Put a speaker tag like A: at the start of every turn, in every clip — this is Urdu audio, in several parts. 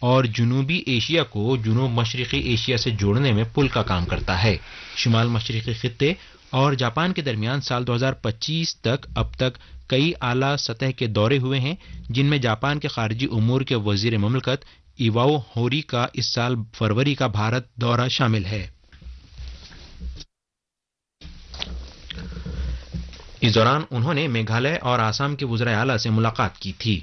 A: اور جنوبی ایشیا کو جنوب مشرقی ایشیا سے جوڑنے میں پل کا کام کرتا ہے۔ شمال مشرقی خطے اور جاپان کے درمیان سال 2025 تک اب تک کئی اعلیٰ سطح کے دورے ہوئے ہیں، جن میں جاپان کے خارجی امور کے وزیر مملکت ایواؤ ہوری کا اس سال فروری کا بھارت دورہ شامل ہے۔ اس دوران انہوں نے میگھالیہ اور آسام کے وزرائے اعلیٰ سے ملاقات کی تھی۔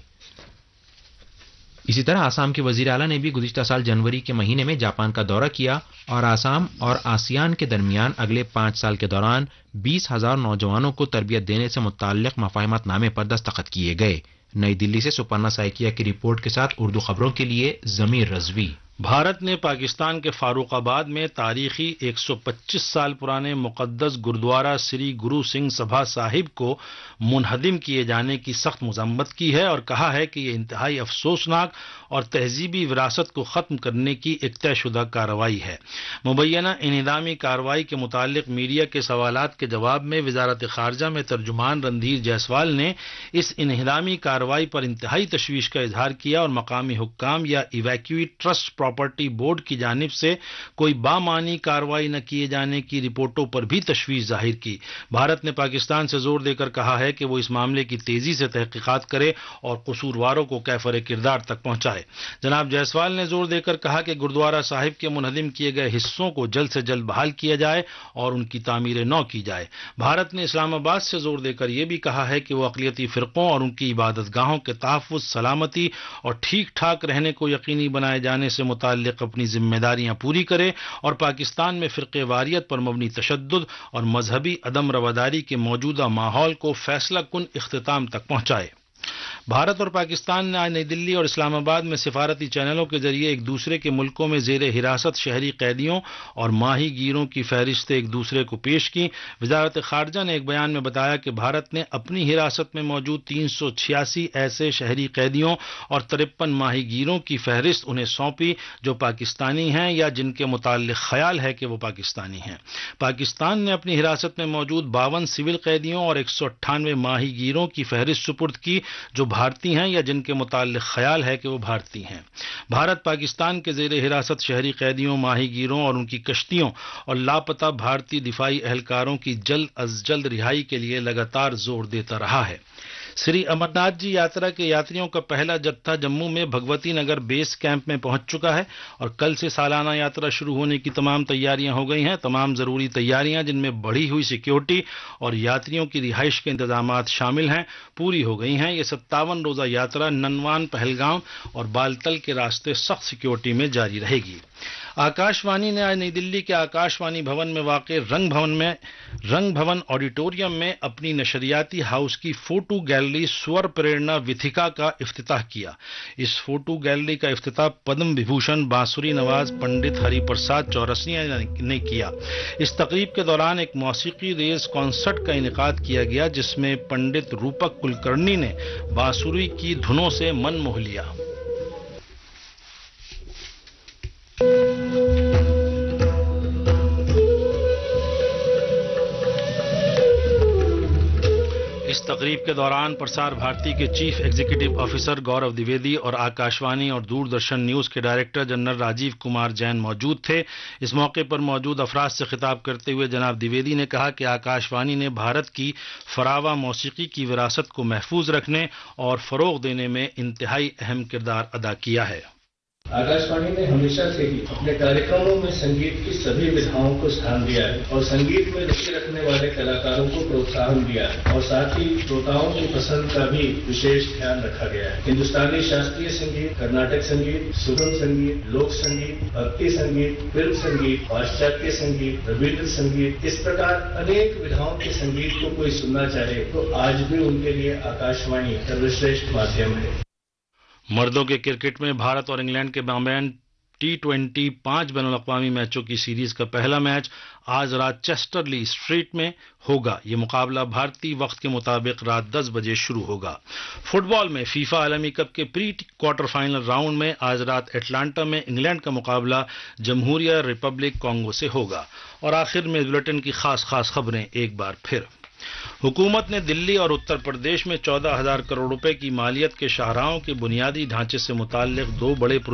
A: اسی طرح آسام کے وزیر اعلیٰ نے بھی گزشتہ سال جنوری کے مہینے میں جاپان کا دورہ کیا اور آسام اور آسیان کے درمیان اگلے 5 سال کے دوران 20,000 نوجوانوں کو تربیت دینے سے متعلق مفاہمت نامے پر دستخط کیے گئے۔ نئی دلی سے سپرنا سائکیا کی رپورٹ کے ساتھ اردو خبروں کے لیے ضمیر رضوی۔
B: بھارت نے پاکستان کے فاروق آباد میں تاریخی 125 سال پرانے مقدس گردوارہ سری گرو سنگھ سبھا صاحب کو منہدم کیے جانے کی سخت مذمت کی ہے اور کہا ہے کہ یہ انتہائی افسوسناک اور تہذیبی وراثت کو ختم کرنے کی ایک طے شدہ کارروائی ہے۔ مبینہ انہدامی کارروائی کے متعلق میڈیا کے سوالات کے جواب میں وزارت خارجہ میں ترجمان رندھیر جیسوال نے اس انہدامی کارروائی پر انتہائی تشویش کا اظہار کیا اور مقامی حکام یا ایویکیوٹ ٹرسٹ پراپرٹی بورڈ کی جانب سے کوئی بامعنی کارروائی نہ کیے جانے کی رپورٹوں پر بھی تشویش ظاہر کی۔ بھارت نے پاکستان سے زور دے کر کہا ہے کہ وہ اس معاملے کی تیزی سے تحقیقات کرے اور قصورواروں کو کیفر کردار تک پہنچائے۔ جناب جیسوال نے زور دے کر کہا کہ گردوارہ صاحب کے منہدم کیے گئے حصوں کو جلد سے جلد بحال کیا جائے اور ان کی تعمیر نو کی جائے۔ بھارت نے اسلام آباد سے زور دے کر یہ بھی کہا ہے کہ وہ اقلیتی فرقوں اور ان کی عبادت گاہوں کے تحفظ، سلامتی اور ٹھیک ٹھاک رہنے کو یقینی بنائے جانے سے متعلق اپنی ذمہ داریاں پوری کرے اور پاکستان میں فرقہ واریت پر مبنی تشدد اور مذہبی عدم رواداری کے موجودہ ماحول کو فیصلہ کن اختتام تک پہنچائے۔ بھارت اور پاکستان نے آج نئی دلی اور اسلام آباد میں سفارتی چینلوں کے ذریعے ایک دوسرے کے ملکوں میں زیر حراست شہری قیدیوں اور ماہی گیروں کی فہرستیں ایک دوسرے کو پیش کی۔ وزارت خارجہ نے ایک بیان میں بتایا کہ بھارت نے اپنی حراست میں موجود 386 ایسے شہری قیدیوں اور 53 ماہی گیروں کی فہرست انہیں سونپی جو پاکستانی ہیں یا جن کے متعلق خیال ہے کہ وہ پاکستانی ہیں۔ پاکستان نے اپنی حراست میں موجود 52 سول قیدیوں اور 198 ماہی گیروں کی فہرست سپرد کی جو بھارتی ہیں یا جن کے متعلق خیال ہے کہ وہ بھارتی ہیں۔ بھارت پاکستان کے زیر حراست شہری قیدیوں، ماہی گیروں اور ان کی کشتیوں اور لاپتہ بھارتی دفاعی اہلکاروں کی جلد از جلد رہائی کے لیے لگاتار زور دیتا رہا ہے۔ سری امرناتھ جی یاترا کے یاتریوں کا پہلا جتھا جموں میں بھگوتی نگر بیس کیمپ میں پہنچ چکا ہے اور کل سے سالانہ یاترا شروع ہونے کی تمام تیاریاں ہو گئی ہیں۔ تمام ضروری تیاریاں جن میں بڑھی ہوئی سیکیورٹی اور یاتریوں کی رہائش کے انتظامات شامل ہیں پوری ہو گئی ہیں۔ یہ 57 روزہ یاترا ننوان، پہلگام اور بالتل کے راستے سخت سیکیورٹی میں جاری رہے گی۔ آکاشوانی نے آج نئی دلی کے آکاشوانی بھون میں واقع رنگ بھون آڈیٹوریم میں اپنی نشریاتی ہاؤس کی فوٹو گیلری سور پریرنا وتھیکا کا افتتاح کیا۔ اس فوٹو گیلری کا افتتاح پدم وبھوشن بانسری نواز پنڈت ہری پرساد چورسیا نے کیا۔ اس تقریب کے دوران ایک موسیقی ریز کنسرٹ کا انعقاد کیا گیا جس میں پنڈت روپک کلکرنی نے بانسری کی دھنوں سے من موہ لیا۔ اس تقریب کے دوران پرسار بھارتی کے چیف ایگزیکٹو آفیسر گورو دیویدی اور آکاشوانی اور دوردرشن نیوز کے ڈائریکٹر جنرل راجیو کمار جین موجود تھے۔ اس موقع پر موجود افراد سے خطاب کرتے ہوئے جناب دیویدی نے کہا کہ آکاشوانی نے بھارت کی فراواں موسیقی کی وراثت کو محفوظ رکھنے اور فروغ دینے میں انتہائی اہم کردار ادا کیا ہے۔
C: آکاشوانی نے ہمیشہ سے ہی اپنے کاریکرموں میں سنگیت کی سبھی ودھاؤں کو استھان دیا ہے اور سنگیت میں روچی رکھنے والے کلاکاروں کو پروتساہن دیا ہے اور ساتھ ہی شروتاؤں کی پسند کا بھی وشیش خیال رکھا گیا ہے۔ ہندوستانی شاستریہ سنگیت، کرناٹک سنگیت، سگم سنگیت، لوک سنگیت، بھکتی سنگیت، فلم سنگیت، پاشچاتیہ سنگیت، ربیندر سنگیت، اس پرکار انیک ودھاؤں کے سنگیت کو کوئی سننا چاہے تو آج بھی ان کے لیے آکاشوانی سروشریشٹھ مادھیم ہے۔
B: مردوں کے کرکٹ میں بھارت اور انگلینڈ کے مابین T20 5 بین الاقوامی میچوں کی سیریز کا پہلا میچ آج رات چیسٹر لی اسٹریٹ میں ہوگا۔ یہ مقابلہ بھارتی وقت کے مطابق رات 10 بجے شروع ہوگا۔ فٹ بال میں فیفا عالمی کپ کے پری کوارٹر فائنل راؤنڈ میں آج رات اٹلانٹا میں انگلینڈ کا مقابلہ جمہوریہ ریپبلک کانگو سے ہوگا۔ اور آخر میں بلیٹن کی خاص خبریں ایک بار پھر۔ حکومت نے دلی اور اتر پردیش میں 14,000 کروڑ روپے کی مالیت کے شاہراہوں کے بنیادی ڈھانچے سے متعلق 2 بڑے